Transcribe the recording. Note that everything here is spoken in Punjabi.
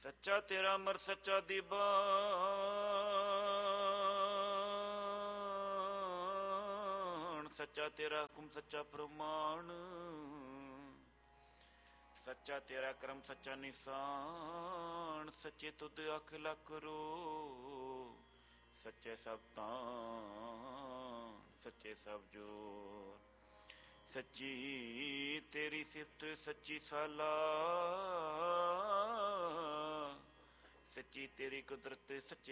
ਸੱਚਾ ਤੇਰਾ ਅਮਰ ਸੱਚਾ ਦੀਵਾਨ, ਸੱਚਾ ਤੇਰਾ ਹੁਕਮ ਸੱਚਾ ਫਰਮਾਨ, ਸੱਚਾ ਤੇਰਾ ਕਰਮ ਸੱਚਾ ਨਿਸ਼ਾਨ, ਸੱਚੇ ਤੁਧ ਅਖ ਲੱਖ रो, ਸੱਚੇ ਸਭ ਤਾਨ, ਸੱਚੇ ਸਭ ਜੋਰ, ਸੱਚੀ ਤੇਰੀ ਸਿਫਤ ਸੱਚੀ ਸਾਲਾ, ਸੱਚੀ ਤੇਰੀ ਕੁਦਰਤ ਸੱਚੇ